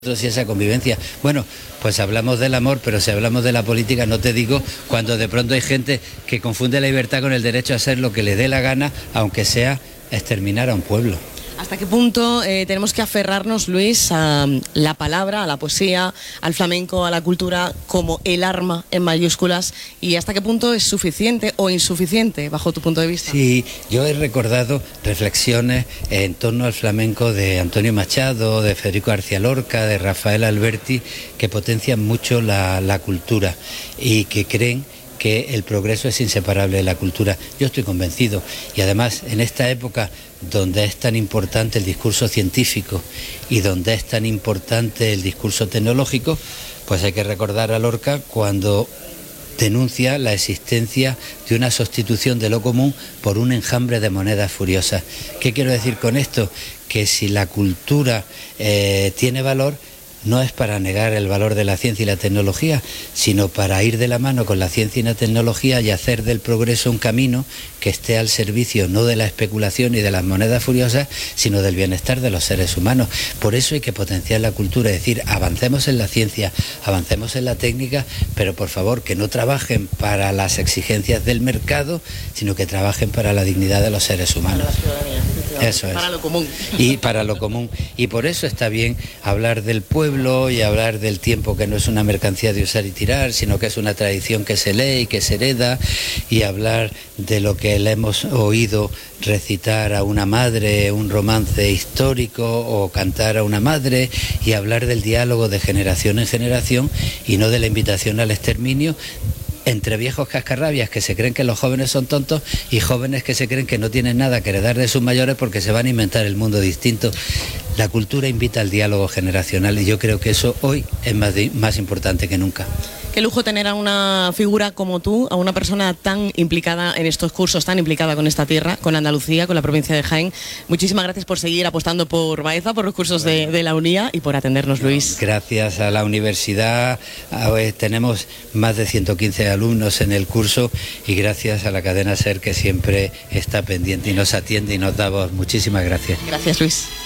y esa convivencia. Bueno, pues hablamos del amor, pero si hablamos de la política, no te digo cuando de pronto hay gente que confunde la libertad con el derecho a hacer lo que le dé la gana, aunque sea exterminar a un pueblo. ¿Hasta qué punto tenemos que aferrarnos, Luis, a la palabra, a la poesía, al flamenco, a la cultura como el arma en mayúsculas? ¿Y hasta qué punto es suficiente o insuficiente, bajo tu punto de vista? Sí, yo he recordado reflexiones en torno al flamenco de Antonio Machado, de Federico García Lorca, de Rafael Alberti, que potencian mucho la cultura y que creen que el progreso es inseparable de la cultura. Yo estoy convencido, y además en esta época donde es tan importante el discurso científico y donde es tan importante el discurso tecnológico, pues hay que recordar a Lorca cuando denuncia la existencia de una sustitución de lo común por un enjambre de monedas furiosas. ¿Qué quiero decir con esto? Que si la cultura tiene valor, no es para negar el valor de la ciencia y la tecnología, sino para ir de la mano con la ciencia y la tecnología y hacer del progreso un camino que esté al servicio no de la especulación y de las monedas furiosas, sino del bienestar de los seres humanos. Por eso hay que potenciar la cultura, es decir, avancemos en la ciencia, avancemos en la técnica, pero por favor que no trabajen para las exigencias del mercado, sino que trabajen para la dignidad de los seres humanos. Para la ciudadanía. Eso es. Para lo común. Y para lo común. Y por eso está bien hablar del pueblo y hablar del tiempo, que no es una mercancía de usar y tirar, sino que es una tradición que se lee y que se hereda, y hablar de lo que le hemos oído recitar a una madre, un romance histórico, o cantar a una madre, y hablar del diálogo de generación en generación y no de la invitación al exterminio entre viejos cascarrabias que se creen que los jóvenes son tontos y jóvenes que se creen que no tienen nada que heredar de sus mayores porque se van a inventar el mundo distinto. La cultura invita al diálogo generacional y yo creo que eso hoy es más importante que nunca. Qué lujo tener a una figura como tú, a una persona tan implicada en estos cursos, tan implicada con esta tierra, con Andalucía, con la provincia de Jaén. Muchísimas gracias por seguir apostando por Baeza, por los cursos de la UNIA y por atendernos, Luis. Gracias a la universidad, tenemos más de 115 alumnos en el curso, y gracias a la cadena SER, que siempre está pendiente y nos atiende y nos da voz. Muchísimas gracias. Gracias, Luis.